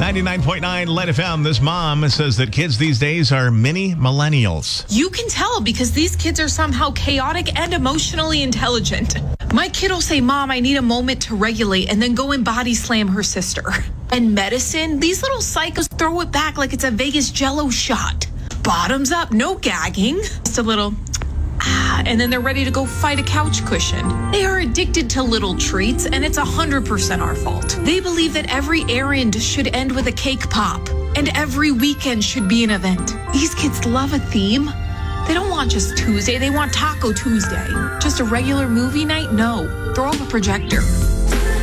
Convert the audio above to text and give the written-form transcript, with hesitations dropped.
99.9 Let FM. This mom says that kids these days are mini millennials. You can tell because these kids are somehow chaotic and emotionally intelligent. My kid will say, Mom, I need a moment to regulate, and then go and body slam her sister. And medicine, these little psychos throw it back like it's a Vegas Jell-O shot. Bottoms up, no gagging. Just a little, and then they're ready to go fight a couch cushion. They are addicted to little treats, and it's 100% our fault. They believe that every errand should end with a cake pop, and every weekend should be an event. These kids love a theme. They don't want just Tuesday, they want Taco Tuesday. Just a regular movie night? No. Throw up a projector.